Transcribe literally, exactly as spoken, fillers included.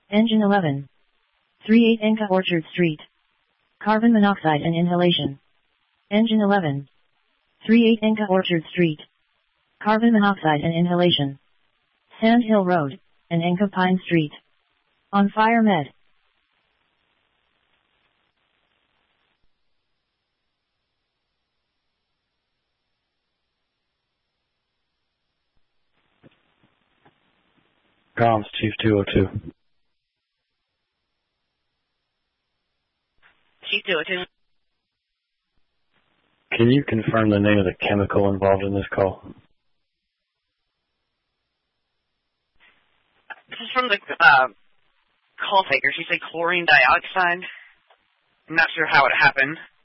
Engine eleven. thirty-eight Enka Orchard Street. Carbon monoxide and inhalation. Engine eleven. thirty-eight Enka Orchard Street. Carbon monoxide and inhalation. Sand Hill Road, and Enka Pine Street. On fire med. Comms, Chief two oh two. Chief two oh two. Can you confirm the name of the chemical involved in this call? This is from the uh, call taker. She said chlorine dioxide. I'm not sure how it happened.